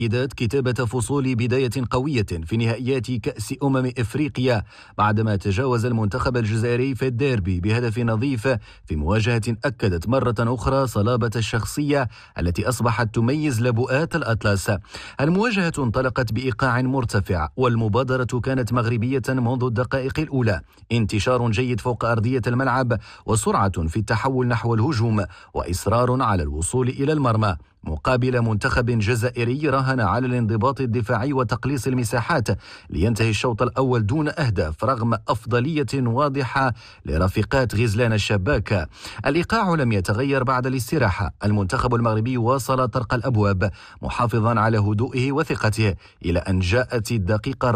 إذاعة كتابة فصول بداية قوية في نهائيات كأس إفريقيا بعدما تجاوز المنتخب الجزائري في الديربي بهدف نظيف في مواجهة أكدت مرة أخرى صلابة الشخصية التي أصبحت تميز لبؤات الأطلس. المواجهة انطلقت بإيقاع مرتفع والمبادرة كانت مغربية منذ الدقائق الأولى، انتشار جيد فوق أرضية الملعب وسرعة في التحول نحو الهجوم وإصرار على الوصول إلى المرمى، مقابل منتخب جزائري راهن على الانضباط الدفاعي وتقليص المساحات لينتهي الشوط الأول دون أهداف رغم أفضلية واضحة لرفيقات غزلان الشباك. الإيقاع لم يتغير بعد الاستراحة، المنتخب المغربي واصل طرق الأبواب محافظا على هدوئه وثقته إلى أن جاءت الدقيقة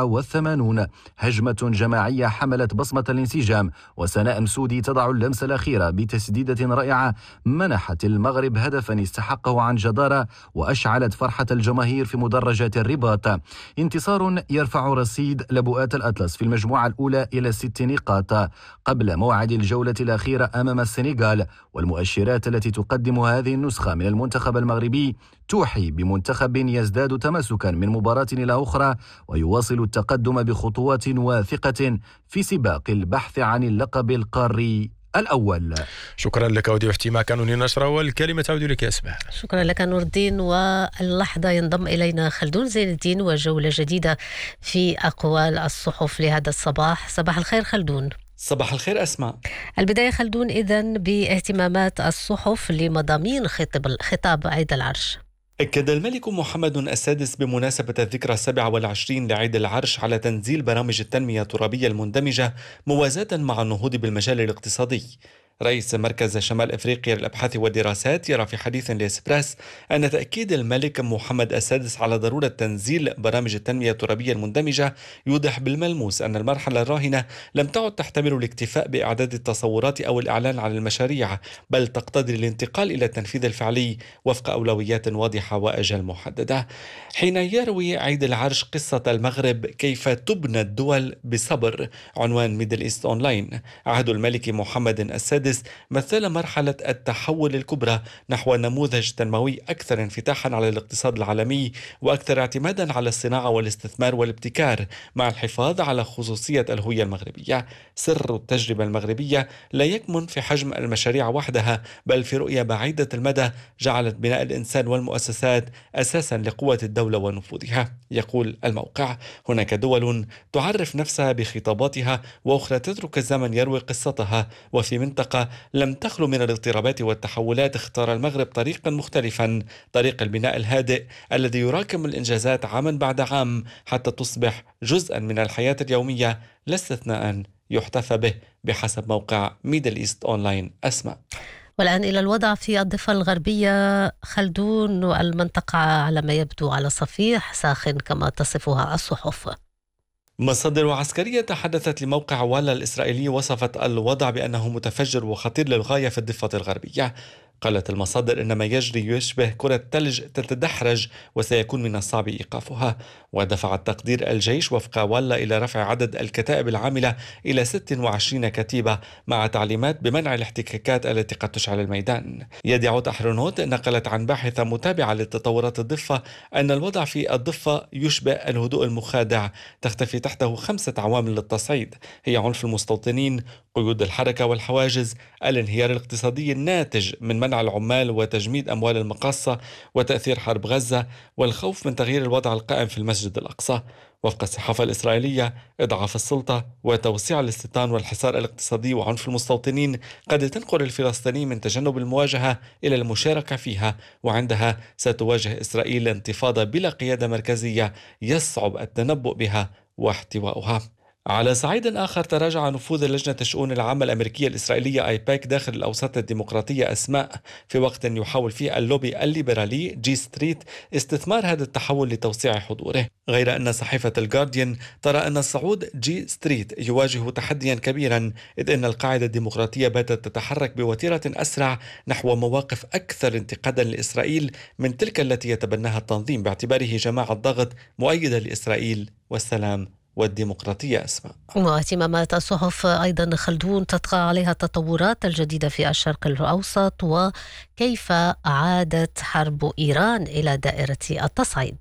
84، هجمة جماعية حملت بصمة الانسجام وسناء مسودي تضع اللمسة الأخيرة بتسديدة رائعة منحت المغرب هدفا استحقه عن جدارة وأشعلت فرحة الجماهير في مدرجات الرباط. انتصار يرفع رصيد لبؤات الأطلس في المجموعة الأولى إلى 6 نقاط قبل موعد الجولة الأخيرة أمام السنغال، والمؤشرات التي تقدم هذه النسخة من المنتخب المغربي توحي بمنتخب يزداد تماسكا من مباراة إلى أخرى ويواصل التقدم بخطوات واثقة في سباق البحث عن اللقب القاري الأول. شكرا لك ودي احتماء كانوني نشرة، والكلمة تعود لك يا أسماء. شكرا لك نور الدين. واللحظة ينضم إلينا خلدون زين الدين وجولة جديدة في أقوال الصحف لهذا الصباح. صباح الخير خلدون. صباح الخير أسماء. البداية خلدون إذن باهتمامات الصحف لمضامين خطاب عيد العرش. أكد الملك محمد السادس بمناسبة الذكرى 27 لعيد العرش على تنزيل برامج التنمية الترابية المندمجة موازاة مع النهوض بالمجال الاقتصادي. رئيس مركز شمال أفريقيا للأبحاث والدراسات يرى في حديث لإسبريس أن تأكيد الملك محمد السادس على ضرورة تنزيل برامج التنمية الترابية المندمجة يوضح بالملموس أن المرحلة الراهنة لم تعد تحتمل الاكتفاء بإعداد التصورات أو الإعلان عن المشاريع، بل تقتضي الانتقال إلى التنفيذ الفعلي وفق أولويات واضحة وأجل محددة. حين يروي عيد العرش قصة المغرب كيف تبنى الدول بصبر، عنوان ميدل إيست أونلاين، عهد الملك محمد السادس مثل مرحلة التحول الكبرى نحو نموذج تنموي أكثر انفتاحا على الاقتصاد العالمي وأكثر اعتمادا على الصناعة والاستثمار والابتكار مع الحفاظ على خصوصية الهوية المغربية. سر التجربة المغربية لا يكمن في حجم المشاريع وحدها، بل في رؤية بعيدة المدى جعلت بناء الإنسان والمؤسسات أساسا لقوة الدولة ونفوذها. يقول الموقع: هناك دول تعرف نفسها بخطاباتها وأخرى تترك الزمن يروي قصتها، وفي منطقة لم تخلو من الاضطرابات والتحولات اختار المغرب طريقا مختلفا، طريق البناء الهادئ الذي يراكم الإنجازات عاما بعد عام حتى تصبح جزءا من الحياة اليومية لا استثناء يحتفى به، بحسب موقع ميدل إيست أونلاين. أسماء. والآن إلى الوضع في الضفة الغربية خلدون، والمنطقة على ما يبدو على صفيح ساخن كما تصفها الصحف. مصادر عسكرية تحدثت لموقع والا الإسرائيلي وصفت الوضع بأنه متفجر وخطير للغاية في الضفة الغربية. قالت المصادر إن ما يجري يشبه كرة ثلج تتدحرج وسيكون من الصعب إيقافها. ودفع التقدير الجيش وفق والا إلى رفع عدد الكتائب العاملة إلى 26 كتيبة مع تعليمات بمنع الاحتكاكات التي قد تشعل الميدان. يدعوت أحرنوت نقلت عن باحثة متابعة لتطورات الضفة أن الوضع في الضفة يشبه الهدوء المخادع تختفي تحته 5 عوامل للتصعيد، هي عنف المستوطنين، قيود الحركة والحواجز، الانهيار الاقتصادي الناتج من منع العمال وتجميد أموال المقاصة، وتأثير حرب غزة، والخوف من تغيير الوضع القائم في المسجد الأقصى. وفق الصحافة الإسرائيلية، إضعاف السلطة وتوسيع الاستيطان والحصار الاقتصادي وعنف المستوطنين قد تنقل الفلسطينيين من تجنب المواجهة إلى المشاركة فيها، وعندها ستواجه إسرائيل انتفاضة بلا قيادة مركزية يصعب التنبؤ بها واحتوائها. على صعيد آخر، تراجع نفوذ لجنة الشؤون العامة الأمريكية الإسرائيلية آيباك داخل الأوساط الديمقراطية أسماء، في وقت يحاول فيه اللوبي الليبرالي جي ستريت استثمار هذا التحول لتوسيع حضوره. غير أن صحيفة الجارديان ترى أن صعود جي ستريت يواجه تحديا كبيرا، إذ أن القاعدة الديمقراطية باتت تتحرك بوتيرة أسرع نحو مواقف أكثر انتقادا لإسرائيل من تلك التي يتبناها التنظيم باعتباره جماعة ضغط مؤيدة لإسرائيل والسلام والديمقراطية أسماء. واهتمامات الصحف أيضا خلدون تطغى عليها التطورات الجديدة في الشرق الأوسط، وكيف عادت حرب إيران إلى دائرة التصعيد.